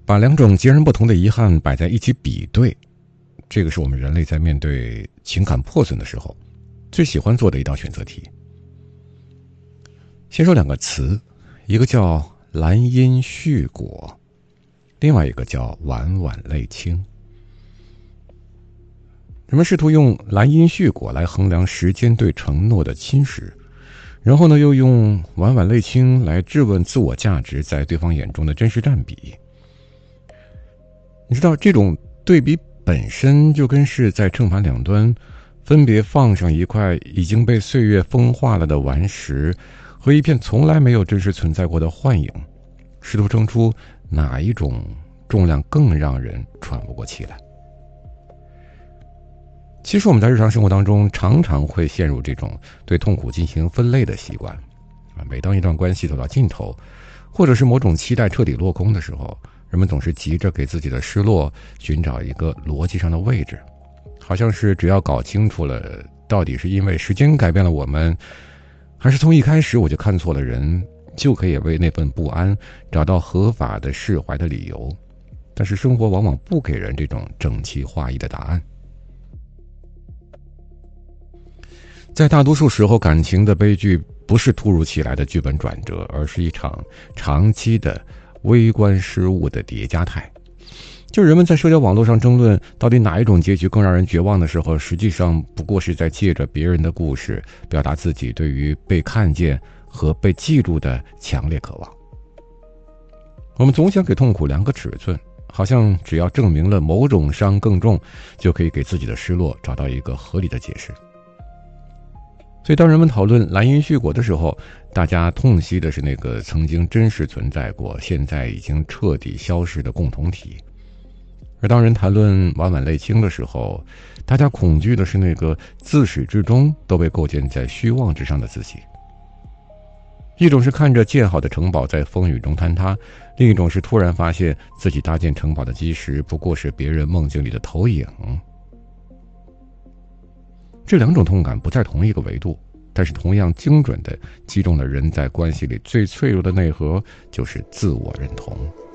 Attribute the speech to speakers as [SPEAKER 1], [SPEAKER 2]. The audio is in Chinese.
[SPEAKER 1] 把两种截然不同的遗憾摆在一起比对，这个是我们人类在面对情感破损的时候最喜欢做的一道选择题。先说两个词，一个叫兰因絮果，另外一个叫晚晚泪倾。人们试图用兰因絮果来衡量时间对承诺的侵蚀，然后呢，又用晚晚泪倾来质问自我价值在对方眼中的真实占比。你知道，这种对比本身就跟是在正反两端分别放上一块已经被岁月风化了的顽石和一片从来没有真实存在过的幻影，试图争出哪一种重量更让人喘不过气来。其实我们在日常生活当中常常会陷入这种对痛苦进行分类的习惯。每当一段关系走到尽头，或者是某种期待彻底落空的时候，人们总是急着给自己的失落寻找一个逻辑上的位置，好像是只要搞清楚了到底是因为时间改变了我们，还是从一开始我就看错了人，就可以为那份不安找到合法的释怀的理由。但是生活往往不给人这种整齐划一的答案。在大多数时候，感情的悲剧不是突如其来的剧本转折，而是一场长期的微观失误的叠加态。就人们在社交网络上争论到底哪一种结局更让人绝望的时候，实际上不过是在借着别人的故事表达自己对于被看见和被记住的强烈渴望。我们总想给痛苦量个尺寸，好像只要证明了某种伤更重，就可以给自己的失落找到一个合理的解释。所以当人们讨论兰因絮果的时候，大家痛惜的是那个曾经真实存在过，现在已经彻底消失的共同体。而当人谈论晚晚泪倾的时候，大家恐惧的是那个自始至终都被构建在虚妄之上的自己。一种是看着建好的城堡在风雨中坍塌，另一种是突然发现自己搭建城堡的基石不过是别人梦境里的投影。这两种痛感不在同一个维度，但是同样精准地击中了人在关系里最脆弱的内核，就是自我认同。